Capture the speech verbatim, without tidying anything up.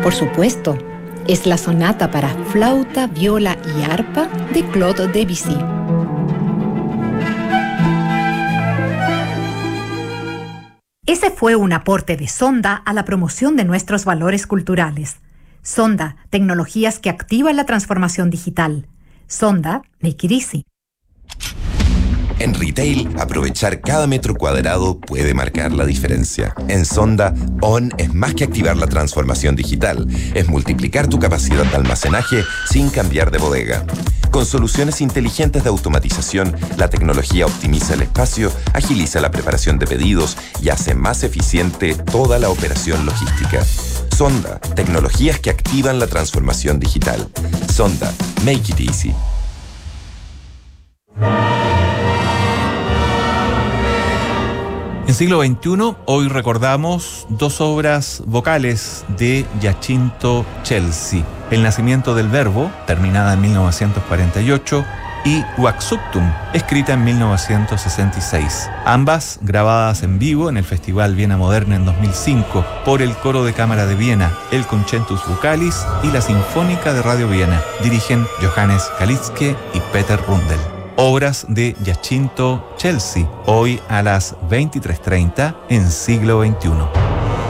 Por supuesto, es la sonata para flauta, viola y arpa de Claude Debussy. Ese fue un aporte de Sonda a la promoción de nuestros valores culturales. Sonda, tecnologías que activan la transformación digital. Sonda, make it easy. En retail, aprovechar cada metro cuadrado puede marcar la diferencia. En Sonda, On es más que activar la transformación digital, es multiplicar tu capacidad de almacenaje sin cambiar de bodega. Con soluciones inteligentes de automatización, la tecnología optimiza el espacio, agiliza la preparación de pedidos y hace más eficiente toda la operación logística. Sonda, tecnologías que activan la transformación digital. Sonda, make it easy. En siglo veintiuno, hoy recordamos dos obras vocales de Giacinto Scelsi: El nacimiento del verbo, terminada en mil novecientos cuarenta y ocho, y Waxuctum, escrita en mil novecientos sesenta y seis. Ambas grabadas en vivo en el Festival Viena Moderna en dos mil cinco por el Coro de Cámara de Viena, el Concentus Vocalis y la Sinfónica de Radio Viena. Dirigen Johannes Kalitzke y Peter Rundel. Obras de Giacinto Scelsi, hoy a las veintitrés treinta en siglo veintiuno.